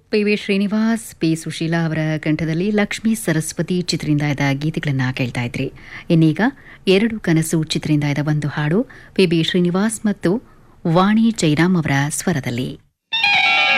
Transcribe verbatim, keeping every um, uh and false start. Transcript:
P V Srinivas, P Sushila ಅವರ ಕಂಠದಲ್ಲಿ ಲಕ್ಷ್ಮೀ ಸರಸ್ವತಿ ಚಿತ್ರದಿಂದ ಇದ್ದ ಗೀತೆಗಳನ್ನು ಕೇಳ್ತಾ ಇದ್ರಿ. ಇನ್ನೀಗ ಎರಡು ಕನಸು ಚಿತ್ರದಿಂದ ಇದ್ದ ಒಂದು ಹಾಡು ಪಿ ಬಿ ಶ್ರೀನಿವಾಸ್ ಮತ್ತು ವಾಣಿ ಜೈರಾಮ್ ಅವರ ಸ್ವರದಲ್ಲಿ.